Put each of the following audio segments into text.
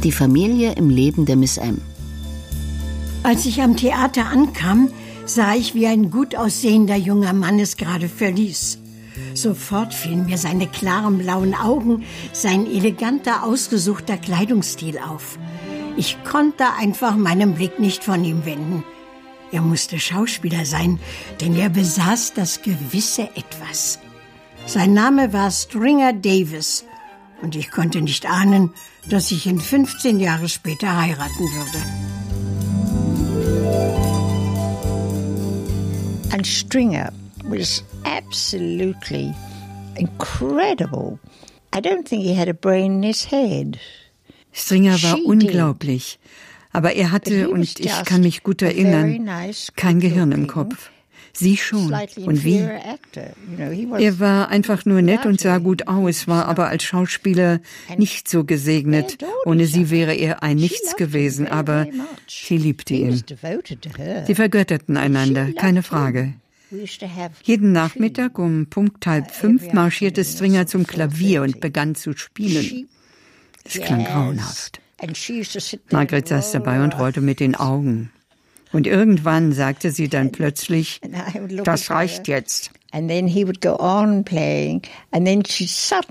Die Familie im Leben der Miss M. Als ich am Theater ankam, sah ich, wie ein gut aussehender junger Mann es gerade verließ. Sofort fielen mir seine klaren blauen Augen, sein eleganter, ausgesuchter Kleidungsstil auf. Ich konnte einfach meinen Blick nicht von ihm wenden. Er musste Schauspieler sein, denn er besaß das gewisse Etwas. Sein Name war Stringer Davis und ich konnte nicht ahnen, dass ich ihn 15 Jahre später heiraten würde. And Stringer was absolutely incredible. I don't think he had a brain in his head. Stringer war unglaublich, aber er hatte, und ich kann mich gut erinnern, kein Gehirn im Kopf. Sie schon. Und wie? Er war einfach nur nett und sah gut aus, war aber als Schauspieler nicht so gesegnet. Ohne sie wäre er ein Nichts gewesen, aber sie liebte ihn. Sie vergötterten einander, keine Frage. Jeden Nachmittag um Punkt 4:30 marschierte Stringer zum Klavier und begann zu spielen. Es klang grauenhaft. Margaret saß dabei und rollte mit den Augen. Und irgendwann sagte sie dann plötzlich, das reicht jetzt. And then he would go on playing, and then she'd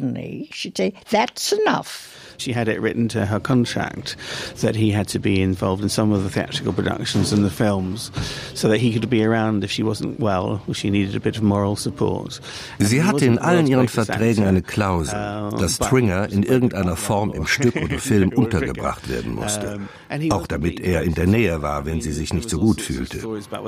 say, that's enough. She had it written to her contract that he had to be involved in some of the theatrical productions and the films so that he could be around if she wasn't well or she needed a bit of moral support. Sie hatte in allen ihren Verträgen eine Klausel, dass Stringer in irgendeiner Form im Stück oder Film untergebracht werden musste. Auch damit er in der Nähe war, wenn sie sich nicht so gut fühlte.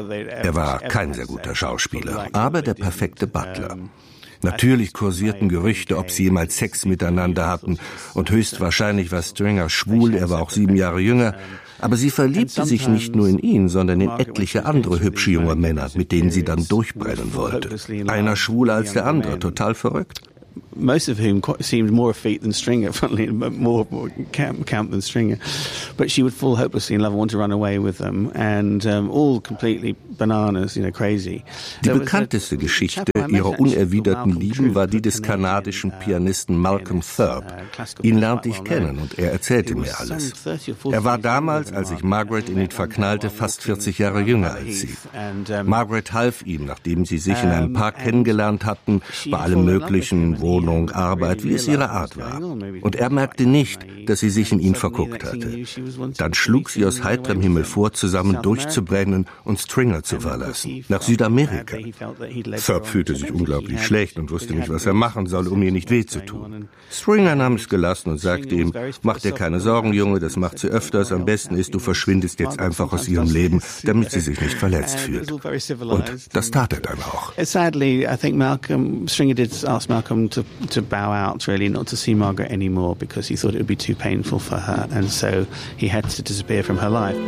Er war kein sehr guter Schauspieler, aber der perfekte Butler. Natürlich kursierten Gerüchte, ob sie jemals Sex miteinander hatten, und höchstwahrscheinlich war Stringer schwul, er war auch 7 Jahre jünger, aber sie verliebte sich nicht nur in ihn, sondern in etliche andere hübsche junge Männer, mit denen sie dann durchbrennen wollte. Einer schwuler als der andere, total verrückt. Most of whom seemed more effete than Stringer, funnily, more camp than Stringer. But she would fall hopelessly in love and want to run away with them, and all completely bananas, crazy. Die bekannteste Geschichte ihrer unerwiderten Liebe war die des kanadischen Pianisten Malcolm Thurb. Ihn lernte ich kennen und er erzählte mir alles. Er war damals, als sich Margaret in ihn verknallte, fast 40 Jahre jünger als sie. Margaret half ihm, nachdem sie sich in einem Park kennengelernt hatten, bei allem möglichen, Wohnung, Arbeit, wie es ihre Art war. Und er merkte nicht, dass sie sich in ihn verguckt hatte. Dann schlug sie aus heiterem Himmel vor, zusammen durchzubrennen und Stringer zu verlassen, nach Südamerika. Thurb fühlte sich unglaublich schlecht und wusste nicht, was er machen soll, um ihr nicht weh zu tun. Stringer nahm es gelassen und sagte ihm, mach dir keine Sorgen, Junge, das macht sie öfters, am besten ist, du verschwindest jetzt einfach aus ihrem Leben, damit sie sich nicht verletzt fühlt. Und das tat er dann auch. Sadly, I think Stringer did ask Malcolm to bow out, really, not to see Margaret anymore, because he thought it would be too painful for her, and so he had to disappear from her life.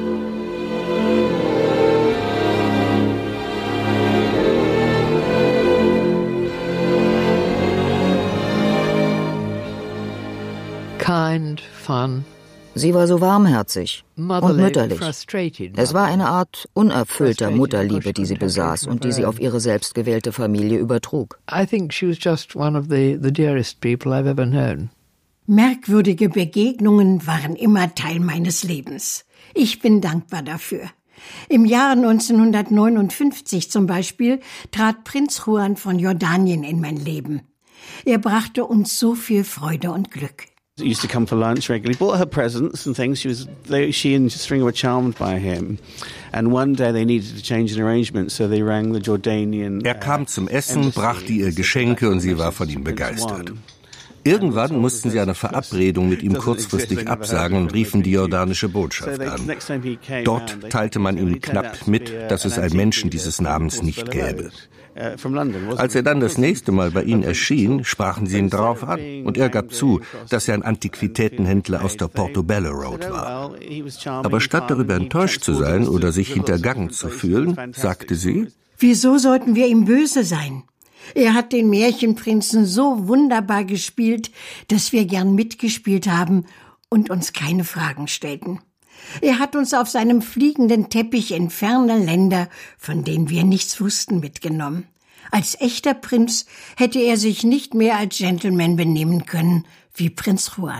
Kind, fun. Sie war so warmherzig und mütterlich. Es war eine Art unerfüllter Mutterliebe, die sie besaß und die sie auf ihre selbstgewählte Familie übertrug. I think she was just one of the dearest people I've ever known. Merkwürdige Begegnungen waren immer Teil meines Lebens. Ich bin dankbar dafür. Im Jahre 1959 zum Beispiel trat Prinz Juan von Jordanien in mein Leben. Er brachte uns so viel Freude und Glück. Used to come for lunch regularly, bought her presents and things. She and Stringer were charmed by him. And one day they needed to change an arrangement, so they rang the Jordanian. Er kam zum Essen, brachte ihr Geschenke und sie war von ihm begeistert. Irgendwann mussten sie eine Verabredung mit ihm kurzfristig absagen und riefen die jordanische Botschaft an. Dort teilte man ihm knapp mit, dass es einen Menschen dieses Namens nicht gäbe. Als er dann das nächste Mal bei ihnen erschien, sprachen sie ihn darauf an und er gab zu, dass er ein Antiquitätenhändler aus der Portobello Road war. Aber statt darüber enttäuscht zu sein oder sich hintergangen zu fühlen, sagte sie: Wieso sollten wir ihm böse sein? Er hat den Märchenprinzen so wunderbar gespielt, dass wir gern mitgespielt haben und uns keine Fragen stellten. Er hat uns auf seinem fliegenden Teppich in ferne Länder, von denen wir nichts wussten, mitgenommen. Als echter Prinz hätte er sich nicht mehr als Gentleman benehmen können wie Prinz Juan.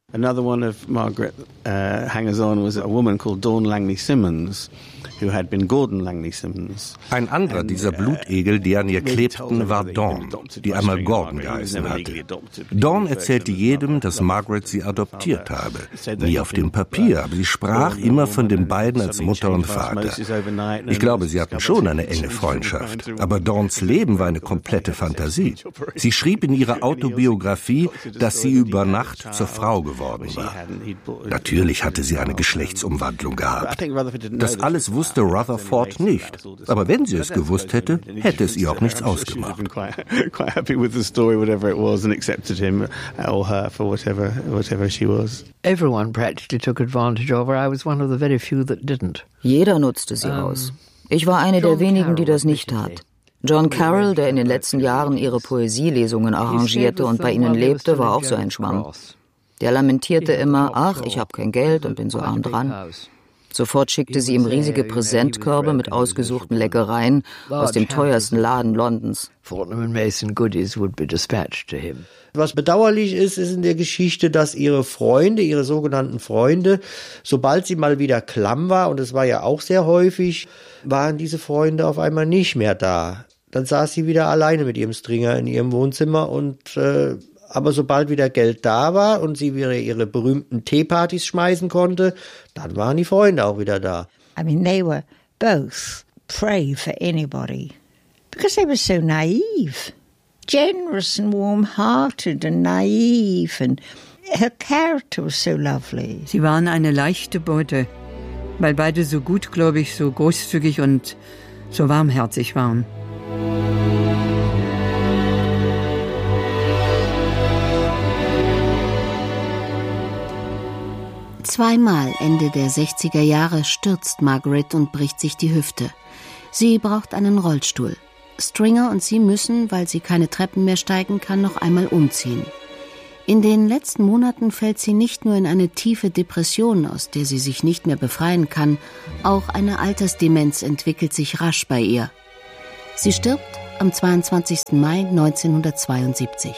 Another one of Margaret hangers-on was a woman called Dawn Langley Simmons, who had been Gordon Langley Simmons. Ein anderer dieser Blutegel, die an ihr klebten, war Dawn, die einmal Gordon geheißen hatte. Dawn erzählte jedem, dass Margaret sie adoptiert habe. Nie auf dem Papier, aber sie sprach immer von den beiden als Mutter und Vater. Ich glaube, sie hatten schon eine enge Freundschaft, aber Dawns Leben war eine komplette Fantasie. Sie schrieb in ihrer Autobiografie, dass sie über Nacht zur Frau geworden war. Natürlich hatte sie eine Geschlechtsumwandlung gehabt. Das alles wusste Rutherford nicht. Aber wenn sie es gewusst hätte, hätte es ihr auch nichts ausgemacht. Everyone practically took advantage of her. I was one of the very few that didn't. Jeder nutzte sie aus. Ich war eine der wenigen, die das nicht tat. John Carroll, der in den letzten Jahren ihre Poesielesungen arrangierte und bei ihnen lebte, war auch so ein Schwamm. Der lamentierte immer, ach, ich habe kein Geld und bin so arm dran. Sofort schickte sie ihm riesige Präsentkörbe mit ausgesuchten Leckereien aus dem teuersten Laden Londons. Was bedauerlich ist in der Geschichte, dass ihre Freunde, ihre sogenannten Freunde, sobald sie mal wieder klamm war, und es war ja auch sehr häufig, waren diese Freunde auf einmal nicht mehr da. Dann saß sie wieder alleine mit ihrem Stringer in ihrem Wohnzimmer aber sobald wieder Geld da war und sie wieder ihre berühmten Teepartys schmeißen konnte, dann waren die Freunde auch wieder da. I mean, they were both prey for anybody because they were so naive, generous and warm-hearted and naive, and her character was so lovely. Sie waren eine leichte Beute, weil beide so gutgläubig, so großzügig und so warmherzig waren. Zweimal Ende der 60er Jahre stürzt Margaret und bricht sich die Hüfte. Sie braucht einen Rollstuhl. Stringer und sie müssen, weil sie keine Treppen mehr steigen kann, noch einmal umziehen. In den letzten Monaten fällt sie nicht nur in eine tiefe Depression, aus der sie sich nicht mehr befreien kann, auch eine Altersdemenz entwickelt sich rasch bei ihr. Sie stirbt am 22. Mai 1972.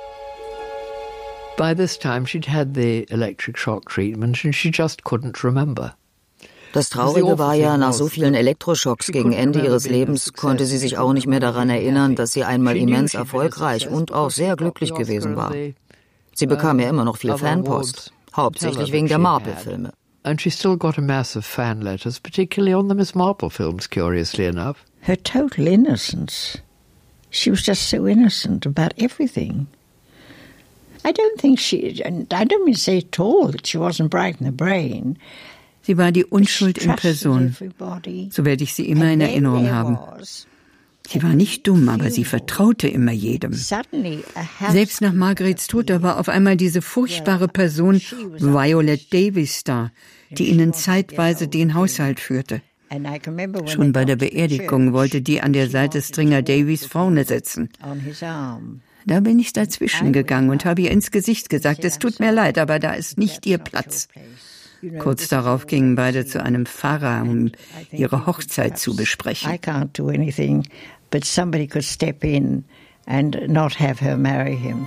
By this time she'd had the electric shock treatment and she just couldn't remember. Das Traurige war ja, nach so vielen Elektroschocks gegen Ende ihres Lebens konnte sie sich auch nicht mehr daran erinnern, dass sie einmal immens erfolgreich und auch sehr glücklich gewesen war. Sie bekam ja immer noch viel Fanpost, hauptsächlich wegen der Marple-Filme. And she still got a mass of fan letters, particularly on the Miss Marple films, curiously enough. Her total innocence. She was just so innocent about everything. I don't mean to say at all that she wasn't bright in the brain. Sie war die Unschuld in Person. So werde ich sie immer in Erinnerung haben. Sie war nicht dumm, aber sie vertraute immer jedem. Selbst nach Margarets Tod, da war auf einmal diese furchtbare Person Violet Davis da, die ihnen zeitweise den Haushalt führte. Schon bei der Beerdigung wollte die an der Seite Stringer Davies vorne sitzen. Da bin ich dazwischen gegangen und habe ihr ins Gesicht gesagt, es tut mir leid, aber da ist nicht ihr Platz. Kurz darauf gingen beide zu einem Pfarrer, um ihre Hochzeit zu besprechen. I can't do anything, but somebody could step in and not have her marry him.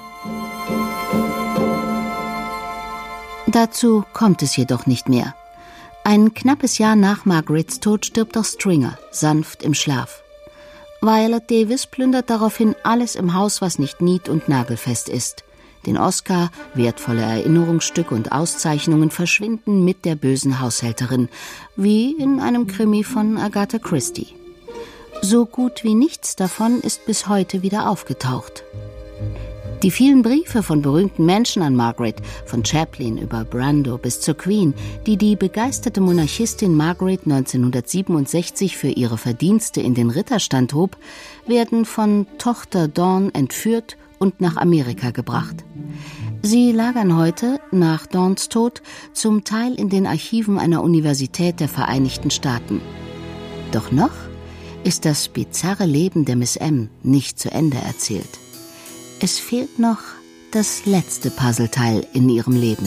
Dazu kommt es jedoch nicht mehr. Ein knappes Jahr nach Margarets Tod stirbt auch Stringer, sanft im Schlaf. Violet Davis plündert daraufhin alles im Haus, was nicht nied- und nagelfest ist. Den Oscar, wertvolle Erinnerungsstücke und Auszeichnungen verschwinden mit der bösen Haushälterin, wie in einem Krimi von Agatha Christie. So gut wie nichts davon ist bis heute wieder aufgetaucht. Die vielen Briefe von berühmten Menschen an Margaret, von Chaplin über Brando bis zur Queen, die die begeisterte Monarchistin Margaret 1967 für ihre Verdienste in den Ritterstand hob, werden von Tochter Dawn entführt und nach Amerika gebracht. Sie lagern heute, nach Dawns Tod, zum Teil in den Archiven einer Universität der Vereinigten Staaten. Doch noch ist das bizarre Leben der Miss M nicht zu Ende erzählt. Es fehlt noch das letzte Puzzleteil in ihrem Leben.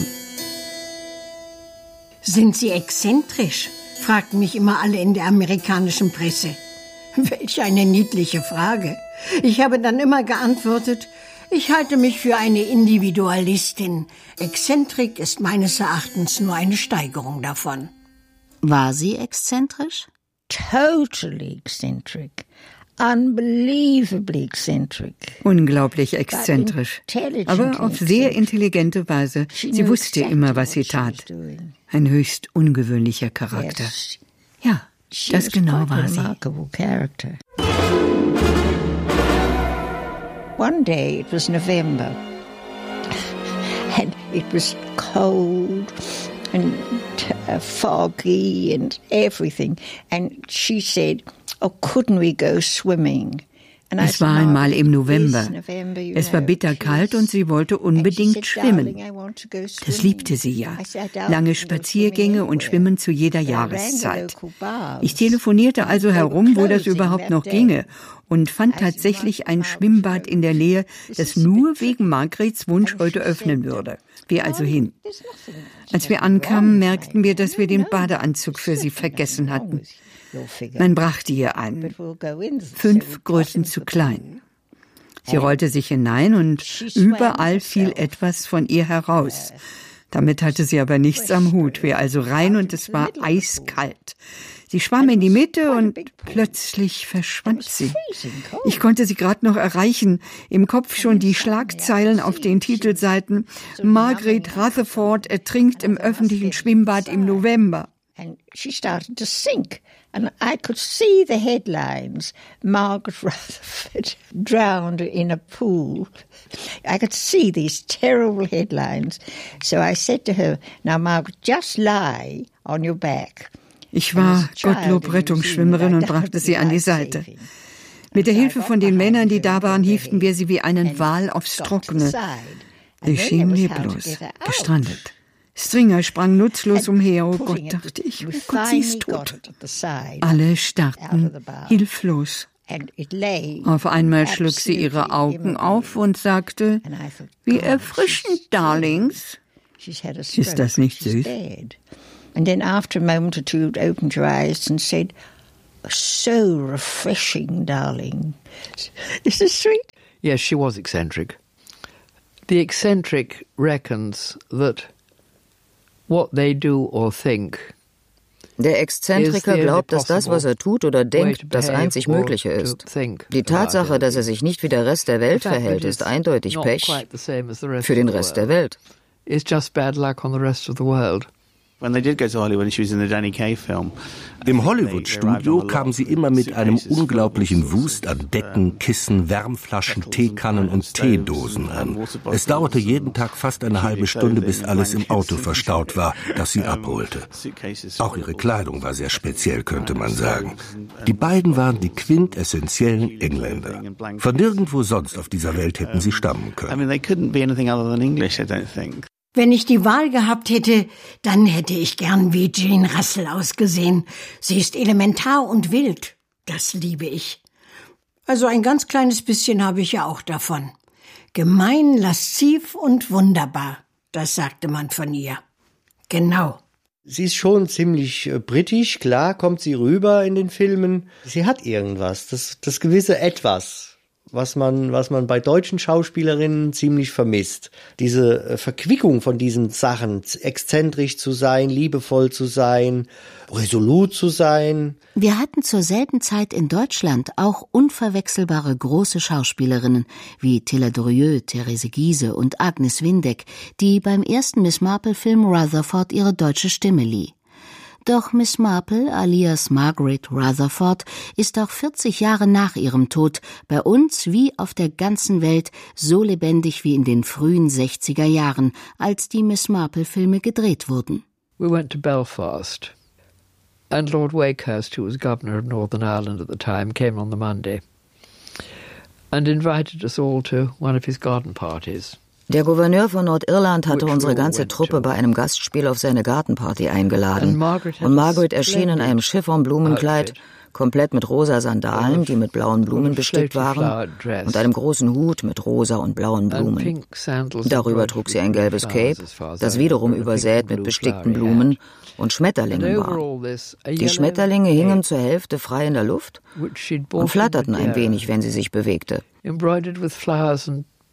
Sind Sie exzentrisch? Fragten mich immer alle in der amerikanischen Presse. Welch eine niedliche Frage. Ich habe dann immer geantwortet, Ich halte mich für eine Individualistin. Exzentrik ist meines Erachtens nur eine Steigerung davon. War sie exzentrisch? Totally eccentric. Unbelievably eccentric. Unglaublich exzentrisch, aber auf sehr intelligente Weise. Sie wusste immer, was sie tat. Ein höchst ungewöhnlicher Charakter. Ja, das genau war sie. One day, it was November, and it was cold and foggy and everything. And she said, "Oh, couldn't we go swimming?" Es war einmal im November. Es war bitterkalt und sie wollte unbedingt schwimmen. Das liebte sie ja. Lange Spaziergänge und Schwimmen zu jeder Jahreszeit. Ich telefonierte also herum, wo das überhaupt noch ginge, und fand tatsächlich ein Schwimmbad in der Nähe, das nur wegen Margarets Wunsch heute öffnen würde. Wir also hin. Als wir ankamen, merkten wir, dass wir den Badeanzug für sie vergessen hatten. Man brachte ihr einen. 5 Größen zu klein. Sie rollte sich hinein und überall fiel etwas von ihr heraus. Damit hatte sie aber nichts am Hut. Wir also rein und es war eiskalt. Sie schwamm in die Mitte und plötzlich verschwand sie. Ich konnte sie gerade noch erreichen. Im Kopf schon die Schlagzeilen auf den Titelseiten. Margaret Rutherford ertrinkt im öffentlichen Schwimmbad im November. And she started to sink. And I could see the headlines. Margaret Rutherford drowned in a pool. I could see these terrible headlines. So I said to her, "Now, Margaret, just lie on your back." Ich war Gottlob Rettungsschwimmerin und brachte sie an die Seite. Mit der Hilfe von den Männern, die da waren, hieften wir sie wie einen Wal aufs Trockene. Sie schien leblos, gestrandet. Stringer sprang nutzlos umher. Oh Gott, dachte ich, oh Gott, sie ist tot. Alle starrten hilflos. Auf einmal schlug sie ihre Augen auf und sagte, wie erfrischend, Darlings. Ist das nicht süß? And then after a moment or two, it opened her eyes and said, "So refreshing, darling." Is this sweet? Yes, she was eccentric. The eccentric reckons that what they do or think. Der Exzentriker glaubt, dass das, was er tut oder denkt, das einzig Mögliche ist. Die Tatsache, dass er sich nicht wie der Rest der Welt verhält, ist eindeutig Pech für den Rest der Welt. It's just bad luck on the rest of the world. Im Hollywood-Studio kam sie immer mit einem unglaublichen Wust an Decken, Kissen, Wärmflaschen, Teekannen und Teedosen an. Es dauerte jeden Tag fast eine halbe Stunde, bis alles im Auto verstaut war, das sie abholte. Auch ihre Kleidung war sehr speziell, könnte man sagen. Die beiden waren die quintessentiellen Engländer. Von nirgendwo sonst auf dieser Welt hätten sie stammen können. Wenn ich die Wahl gehabt hätte, dann hätte ich gern wie Jane Russell ausgesehen. Sie ist elementar und wild. Das liebe ich. Also ein ganz kleines bisschen habe ich ja auch davon. Gemein, lasziv und wunderbar. Das sagte man von ihr. Genau. Sie ist schon ziemlich britisch, klar kommt sie rüber in den Filmen. Sie hat irgendwas, das gewisse Etwas. Was man bei deutschen Schauspielerinnen ziemlich vermisst. Diese Verquickung von diesen Sachen, exzentrisch zu sein, liebevoll zu sein, resolut zu sein. Wir hatten zur selben Zeit in Deutschland auch unverwechselbare große Schauspielerinnen wie Tilla Durieux, Therese Giehse und Agnes Windeck, die beim ersten Miss Marple-Film Rutherford ihre deutsche Stimme lieh. Doch Miss Marple, alias Margaret Rutherford, ist auch 40 Jahre nach ihrem Tod bei uns wie auf der ganzen Welt so lebendig wie in den frühen 60er Jahren, als die Miss Marple-Filme gedreht wurden. We went to Belfast, and Lord Wakehurst, who was Governor of Northern Ireland at the time, came on the Monday and invited us all to one of his garden parties. Der Gouverneur von Nordirland hatte unsere ganze Truppe bei einem Gastspiel auf seine Gartenparty eingeladen. Und Margaret erschien in einem Chiffon-Blumenkleid, komplett mit rosa Sandalen, die mit blauen Blumen bestickt waren, und einem großen Hut mit rosa und blauen Blumen. Darüber trug sie ein gelbes Cape, das wiederum übersät mit bestickten Blumen und Schmetterlingen war. Die Schmetterlinge hingen zur Hälfte frei in der Luft und flatterten ein wenig, wenn sie sich bewegte.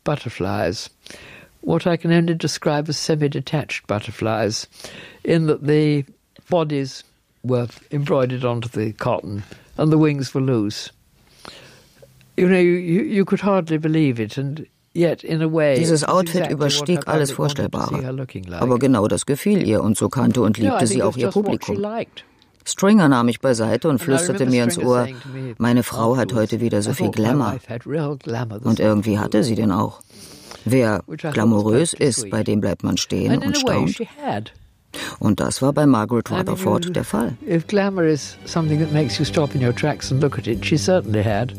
butterflies, what I can only describe as semi-detached butterflies, in that the bodies were embroidered onto the cotton and the wings were loose. You know, you could hardly believe it, and yet in a way dieses Outfit überstieg alles Vorstellbare. Aber genau das gefiel ihr, und so kannte und liebte sie auch ihr Publikum. Stringer nahm mich beiseite und flüsterte mir ins Ohr, meine Frau hat heute wieder so viel Glamour. Und irgendwie hatte sie den auch. Wer glamourös ist, bei dem bleibt man stehen und staunt. Und das war bei Margaret Rutherford der Fall. If glamour is something that makes you stop in your tracks and look at it, she certainly had.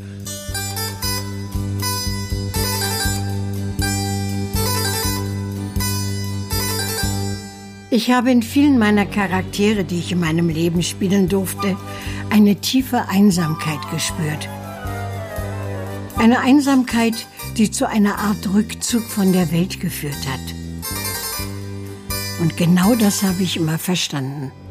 Ich habe in vielen meiner Charaktere, die ich in meinem Leben spielen durfte, eine tiefe Einsamkeit gespürt. Eine Einsamkeit, die zu einer Art Rückzug von der Welt geführt hat. Und genau das habe ich immer verstanden.